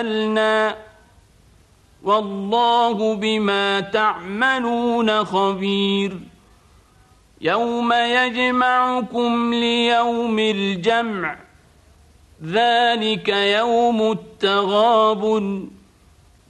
والله بما تعملون خبير يوم يجمعكم ليوم الجمع ذلك يوم التغابن